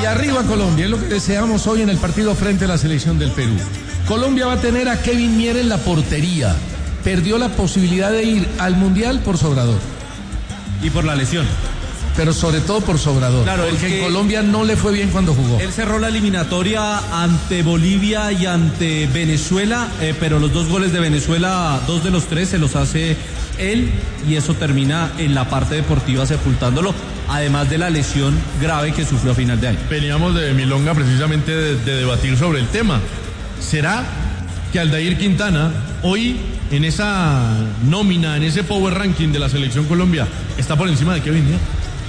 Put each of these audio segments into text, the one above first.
Y arriba Colombia, es lo que deseamos hoy en el partido frente a la selección del Perú. Colombia va a tener a Kevin Mier en la portería. Perdió la posibilidad de ir al Mundial por Sobrador. Y por la lesión. Pero sobre todo por Sobrador, claro, porque en Colombia no le fue bien cuando jugó. Él cerró la eliminatoria ante Bolivia y ante Venezuela, pero los 2 goles de Venezuela, 2 de los 3 se los hace él, y eso termina en la parte deportiva sepultándolo, además de la lesión grave que sufrió a final de año. Veníamos de Milonga precisamente de debatir sobre el tema. ¿Será que Aldair Quintana hoy en esa nómina, en ese power ranking de la selección Colombia, está por encima de Kevin Mier?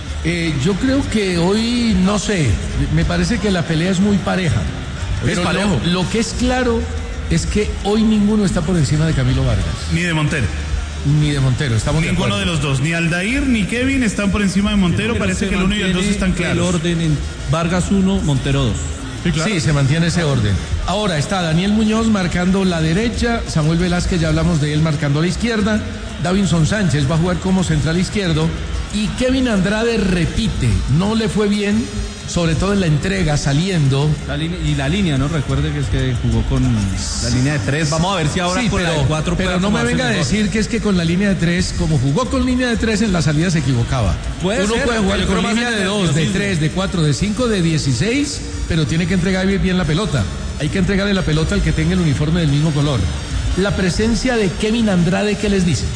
Yo creo que hoy, no sé, me parece que la pelea es muy pareja. Pero lo que es claro es que hoy ninguno está por encima de Camilo Vargas. Ni de Montero. Ni de Montero, estamos de acuerdo. Ninguno de los dos, ni Aldair ni Kevin están por encima de Montero. Pero parece que el 1 y el 2 están claros. El orden en Vargas 1, Montero 2. Sí, claro. Sí, se mantiene ese orden. Ahora está Daniel Muñoz marcando la derecha, Samuel Velázquez, ya hablamos de él, marcando la izquierda, Davinson Sánchez va a jugar como central izquierdo y Kevin Andrade repite, no le fue bien, sobre todo en la entrega, saliendo. La línea, ¿no? Recuerde que es que jugó con la línea de 3. Vamos a ver si ahora con la de 4. Pero no me venga a decir que es que con la línea de 3, como jugó con línea de 3 en la salida se equivocaba. Uno puede jugar con línea de 2, de 3, de 4, de 5, de 16, pero tiene que entregar bien la pelota. Hay que entregarle la pelota al que tenga el uniforme del mismo color. La presencia de Kevin Andrade, ¿qué les dice?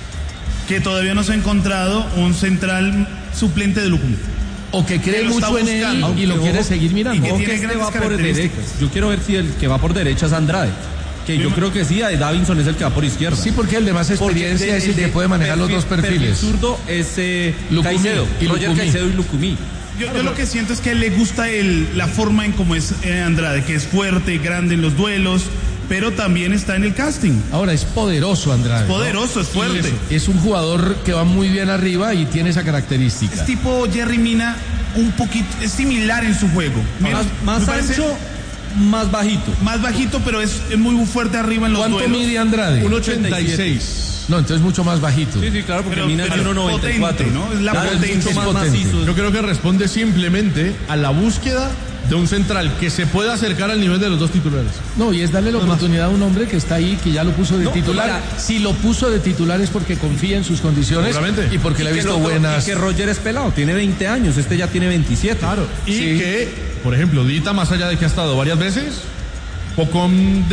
Que todavía no se ha encontrado un central suplente de Lucumí. O que cree mucho en él y lo quiere seguir mirando. Y que tiene grandes características. Yo quiero ver si el que va por derecha es Andrade. Que yo creo que sí, Davinson es el que va por izquierda. Sí, porque el de más experiencia es el que puede manejar los dos perfiles. El zurdo es Caicedo, y Roger Caicedo y Lucumí. Yo lo que siento es que a él le gusta la forma en cómo es Andrade, que es fuerte, grande en los duelos, pero también está en el casting. Ahora es poderoso Andrade. Es poderoso, ¿no? Es fuerte. Es un jugador que va muy bien arriba y tiene esa característica. Es tipo Jerry Mina, un poquito, es similar en su juego. Más ancho, más bajito. Más bajito, pero es muy fuerte arriba en los duelos. ¿Cuánto mide Andrade? 1.86. No, entonces mucho más bajito. Sí, claro, porque Mina es 1.94, ¿no? Es la potencia. Mucho más macizo. Yo creo que responde simplemente a la búsqueda de un central que se pueda acercar al nivel de los dos titulares. No, y es darle la oportunidad a un hombre que está ahí, que ya lo puso de titular. Si lo puso de titular es porque confía en sus condiciones. Seguramente. Y porque le ha visto buenas. Y que Roger es pelado, tiene 20 años, este ya tiene 27. Claro, y que, por ejemplo, Dita, más allá de que ha estado varias veces, poco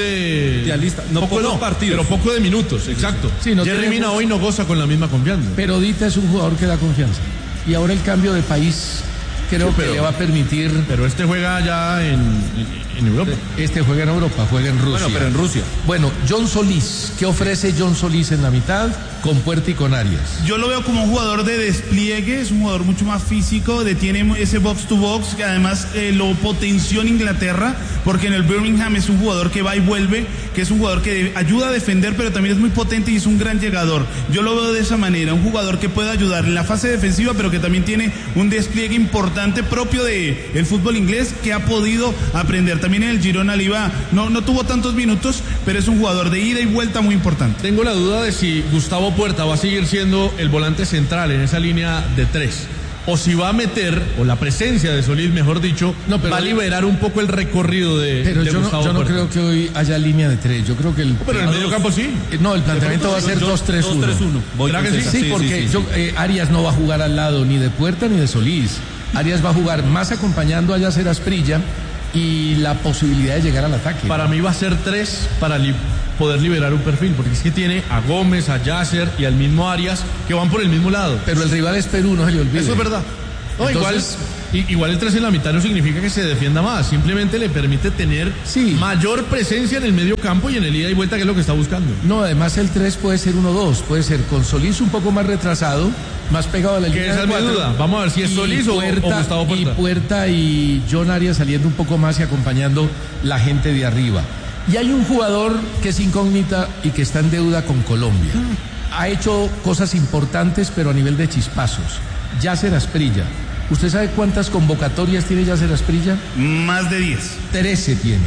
de lista, no pocos partidos, pero poco de minutos, exacto. Sí, no Jerry Mina hoy no goza con la misma confianza. Pero Dita es un jugador que da confianza. Y ahora el cambio de país creo que le va a permitir. Pero este juega ya en Europa. Este juega en Europa, juega en Rusia. Bueno, pero en Rusia. Bueno, John Solís, ¿qué ofrece John Solís en la mitad? Con Puerta y con Arias. Yo lo veo como un jugador de despliegue, es un jugador mucho más físico, tiene ese box to box que además lo potenció en Inglaterra, porque en el Birmingham es un jugador que va y vuelve, que es un jugador que ayuda a defender, pero también es muy potente y es un gran llegador. Yo lo veo de esa manera, un jugador que puede ayudar en la fase defensiva, pero que también tiene un despliegue importante propio del fútbol inglés que ha podido aprender. También en el Girona no tuvo tantos minutos, pero es un jugador de ida y vuelta muy importante. Tengo la duda de si Gustavo Puerta va a seguir siendo el volante central en esa línea de 3, o si va a meter, o la presencia de Solís, mejor dicho, va a liberar un poco el recorrido de Gustavo Puerta. Yo no creo que hoy haya línea de 3, yo creo que pero en el medio campo sí. No, el planteamiento va a ser 2-3-1. ¿Será que sí? Sí, porque Arias no va a jugar al lado ni de Puerta ni de Solís. Arias va a jugar más acompañando a Yacer Asprilla y la posibilidad de llegar al ataque. Para mí va a ser 3 para poder liberar un perfil, porque es que tiene a Gómez, a Yacer y al mismo Arias que van por el mismo lado. Pero el rival es Perú, no se le olvide. Eso es verdad. No, entonces, igual el 3 en la mitad no significa que se defienda más, simplemente le permite tener mayor presencia en el medio campo y en el ida y vuelta, que es lo que está buscando. No, además el 3 puede ser 1-2, puede ser con Solís un poco más retrasado, más pegado a la línea. Esa es mi duda. Vamos a ver si es Solís o Gustavo Puerta. Y Puerta y John Arias saliendo un poco más y acompañando la gente de arriba. Y hay un jugador que es incógnita y que está en deuda con Colombia. Ha hecho cosas importantes, pero a nivel de chispazos. Yacer Asprilla. ¿Usted sabe cuántas convocatorias tiene Yacer Asprilla? Más de 10. 13 tiene.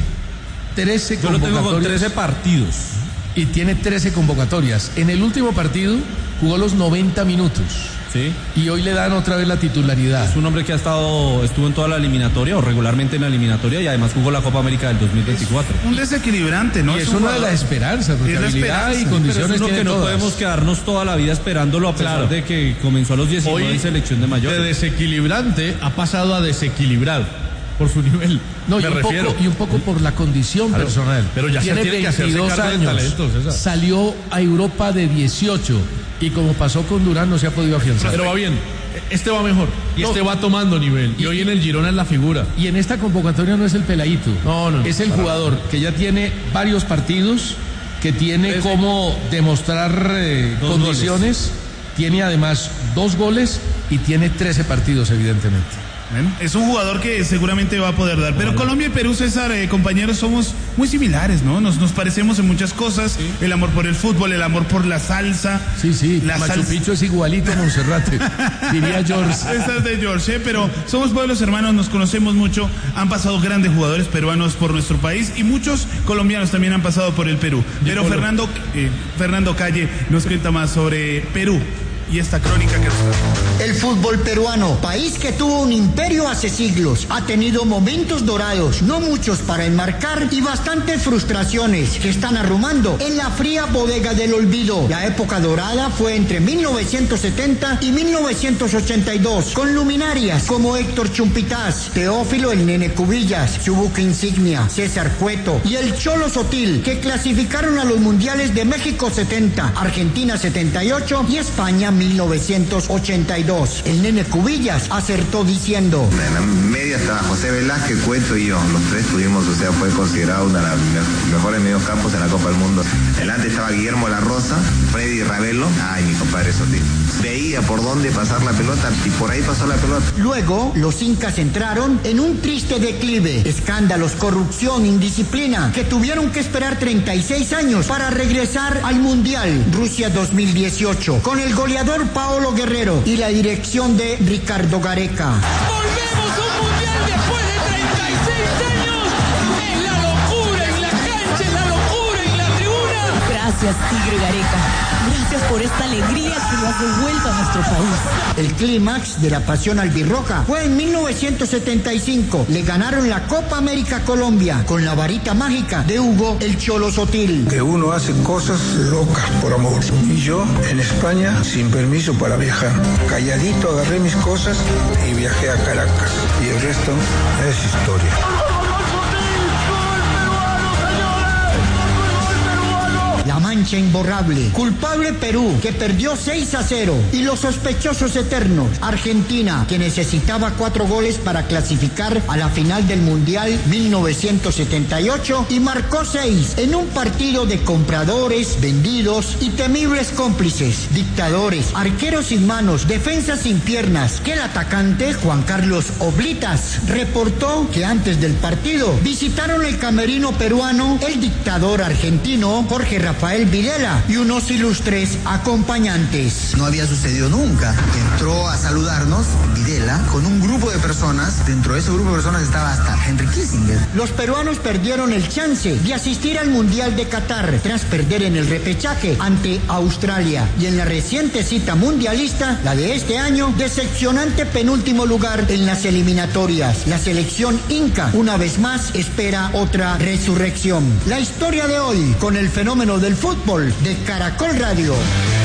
13 Yo convocatorias. lo tengo con 13 partidos. Y tiene 13 convocatorias. En el último partido jugó los 90 minutos. Sí. Y hoy le dan otra vez la titularidad. Es un hombre que estuvo en toda la eliminatoria o regularmente en la eliminatoria y además jugó la Copa América del 2024. Un desequilibrante, ¿no? Y es una de las esperanzas, porque Es la habilidad esperanza. y condiciones Pero es lo tiene que no todas. podemos quedarnos toda la vida esperándolo a pesar Claro. de que comenzó a los 19 en selección de De mayores. desequilibrante ha pasado a desequilibrado por su nivel. No, me refiero. y un poco por la condición Claro, personal. pero ya se tiene que hacerse 22 cargo del años. talento, César. Salió a Europa de 18 y como pasó con Durán no se ha podido afianzar. Pero va bien. Este va mejor. Y No. este va tomando nivel. Y hoy en el Girona es la figura. Y en esta convocatoria no es el peladito. No. Es el jugador que ya tiene varios partidos, que tiene como demostrar Dos condiciones, tiene además 2 goles y tiene 13 partidos, evidentemente. Bueno, es un jugador que seguramente va a poder dar. Pero Colombia y Perú, César, compañeros, somos muy similares, ¿no? Nos parecemos en muchas cosas. Sí. El amor por el fútbol, el amor por la salsa. Sí, La Machu salsa. Picchu es igualito a Monserrate, diría George. Esta es de George, pero somos pueblos hermanos, nos conocemos mucho. Han pasado grandes jugadores peruanos por nuestro país y muchos colombianos también han pasado por el Perú. Pero Fernando Calle nos cuenta más sobre Perú y esta crónica que nos da. El fútbol peruano, país que tuvo un imperio hace siglos, ha tenido momentos dorados, no muchos para enmarcar y bastantes frustraciones que están arrumando en la fría bodega del olvido. La época dorada fue entre 1970 y 1982, con luminarias como Héctor Chumpitaz, Teófilo el Nene Cubillas, su buque insignia, César Cueto y el Cholo Sotil, que clasificaron a los mundiales de México 70, Argentina 78 y España 1982. El Nene Cubillas acertó diciendo: En la media estaba José Velázquez, Cueto y yo. Los tres tuvimos, fue considerado una de las mejores mediocampos en la Copa del Mundo. Delante estaba Guillermo La Rosa, Freddy Ravelo, mi compadre Sotil. Veía por dónde pasar la pelota y por ahí pasó la pelota. Luego, los incas entraron en un triste declive. Escándalos, corrupción, indisciplina, que tuvieron que esperar 36 años para regresar al Mundial Rusia 2018, con el goleador Paolo Guerrero y la dirección de Ricardo Gareca. ¡Volvemos a un mundial después de 36 años! ¡Es la locura en la cancha, es la locura en la tribuna! Gracias, Tigre Gareca. Gracias por esta alegría que le has devuelto a nuestro país. El clímax de la pasión albirroja fue en 1975. Le ganaron la Copa América a Colombia con la varita mágica de Hugo el Cholo Sotil. Que uno hace cosas locas por amor. Y yo, en España, sin permiso para viajar. Calladito agarré mis cosas y viajé a Caracas. Y el resto es historia. La mancha imborrable. Culpable Perú, que perdió 6-0. Y los sospechosos eternos. Argentina, que necesitaba 4 goles para clasificar a la final del Mundial 1978 y marcó 6 en un partido de compradores, vendidos y temibles cómplices. Dictadores, arqueros sin manos, defensas sin piernas. Que el atacante, Juan Carlos Oblitas, reportó que antes del partido visitaron el camerino peruano el dictador argentino Jorge Rafael Videla y unos ilustres acompañantes. No había sucedido nunca. Entró a saludarnos Videla con un grupo de personas. Dentro de ese grupo de personas estaba hasta Henry Kissinger. Los peruanos perdieron el chance de asistir al Mundial de Qatar tras perder en el repechaje ante Australia y en la reciente cita mundialista, la de este año, decepcionante penúltimo lugar en las eliminatorias. La selección inca, una vez más, espera otra resurrección. La historia de hoy con el fenómeno del fútbol de Caracol Radio.